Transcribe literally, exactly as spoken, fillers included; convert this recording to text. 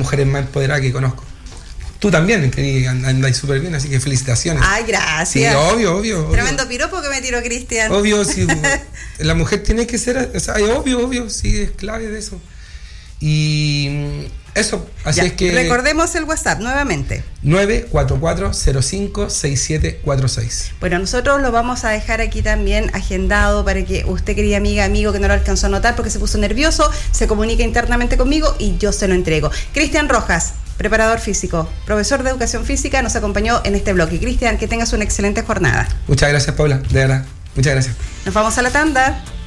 mujeres más empoderadas que conozco. Tú también, que andáis súper bien, así que felicitaciones. Ay, gracias. Sí, obvio, obvio. obvio. Tremendo piropo que me tiró Cristian. Obvio, sí. La mujer tiene que ser, o sea, obvio, obvio, sí, es clave de eso. Y eso, así ya, es que... recordemos el WhatsApp nuevamente. nueve cuatro cuatro cero cinco seis siete cuatro seis. Bueno, nosotros lo vamos a dejar aquí también agendado para que usted, querida amiga, amigo, que no lo alcanzó a notar porque se puso nervioso, se comunique internamente conmigo y yo se lo entrego. Cristian Rojas, preparador físico, profesor de educación física, nos acompañó en este bloque. Cristian, que tengas una excelente jornada. Muchas gracias, Paula, de verdad. Muchas gracias. Nos vamos a la tanda.